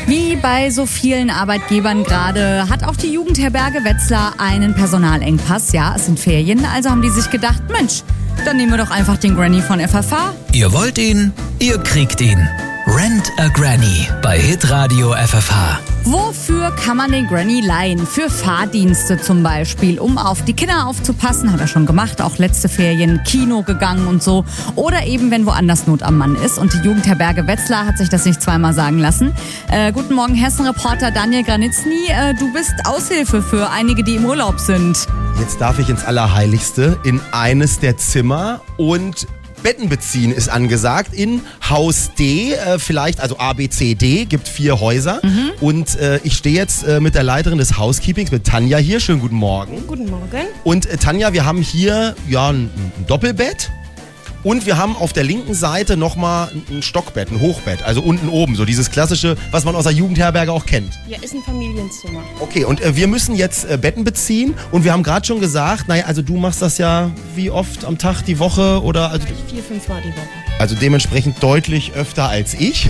Wie bei so vielen Arbeitgebern gerade hat auch die Jugendherberge Wetzlar einen Personalengpass. Ja, es sind Ferien, also haben die sich gedacht, Mensch, dann nehmen wir doch einfach den Granny von FFH. Ihr wollt ihn, ihr kriegt ihn. Rent a Granny bei Hitradio FFH. Wofür kann man den Granny leihen? Für Fahrdienste zum Beispiel, um auf die Kinder aufzupassen, hat er schon gemacht, auch letzte Ferien, Kino gegangen und so. Oder eben, wenn woanders Not am Mann ist. Und die Jugendherberge Wetzlar hat sich das nicht zweimal sagen lassen. Guten Morgen, Hessen-Reporter Daniel Granitzny. Du bist Aushilfe für einige, die im Urlaub sind. Jetzt darf ich ins Allerheiligste, in eines der Zimmer, und Betten beziehen ist angesagt in Haus D, vielleicht, also A, B, C, D, gibt 4 Häuser. Und ich stehe jetzt mit der Leiterin des Housekeepings, mit Tanja hier. Schönen guten Morgen. Guten Morgen. Und Tanja, wir haben hier ja ein Doppelbett. Und wir haben auf der linken Seite nochmal ein Stockbett, ein Hochbett, also unten oben, so dieses klassische, was man aus der Jugendherberge auch kennt. Ja, ist ein Familienzimmer. Okay, und wir müssen jetzt Betten beziehen, und wir haben gerade schon gesagt, naja, also du machst das ja wie oft am Tag, die Woche, oder? Also, 4-5 Mal die Woche. also dementsprechend deutlich öfter als ich.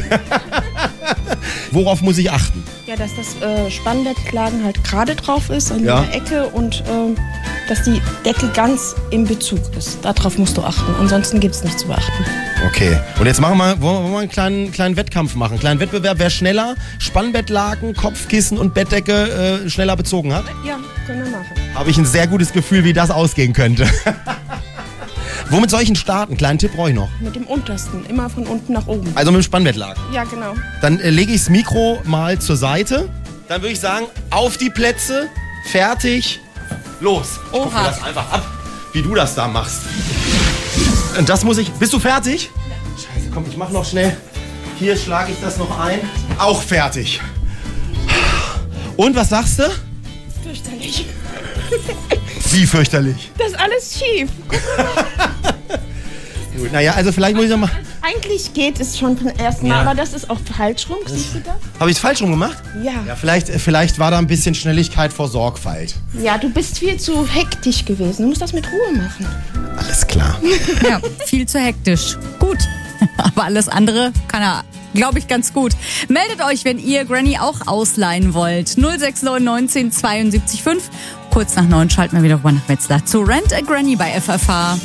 Worauf muss ich achten? Ja, dass das Spannbettlaken halt gerade drauf ist, an Ja. der Ecke, und dass die Decke ganz im Bezug ist. Darauf musst du achten, ansonsten gibt es nichts zu beachten. Okay, und jetzt wollen wir einen kleinen Wettkampf machen, einen kleinen Wettbewerb, wer schneller Spannbettlaken, Kopfkissen und Bettdecke schneller bezogen hat. Ja, können wir machen. Habe ich ein sehr gutes Gefühl, wie das ausgehen könnte. Womit soll ich denn starten? Kleinen Tipp brauche ich noch. Mit dem untersten, immer von unten nach oben. Also mit dem Spannbettlaken. Ja, genau. Dann lege ich das Mikro mal zur Seite. Dann würde ich sagen, auf die Plätze, fertig, los. Ich gucke mir das einfach ab, wie du das da machst. Und das muss ich... Bist du fertig? Ja. Scheiße, komm, ich mach noch schnell. Hier schlage ich das noch ein. Auch fertig. Und, was sagst du? Fürchterlich. Wie fürchterlich. Das ist alles schief. Gut, naja, also vielleicht muss ich noch mal... Eigentlich geht es schon vom ersten Mal, Ja. aber das ist auch falsch rum. Siehst du das? Habe ich es falsch rum gemacht? Ja. Ja, vielleicht war da ein bisschen Schnelligkeit vor Sorgfalt. Ja, du bist viel zu hektisch gewesen. Du musst das mit Ruhe machen. Alles klar. Ja, viel zu hektisch. Gut, aber alles andere kann er, glaube ich, ganz gut. Meldet euch, wenn ihr Granny auch ausleihen wollt. 06919 72 5. Kurz nach 9 schalten wir wieder rüber nach Wetzlar zu Rent a Granny bei FFH.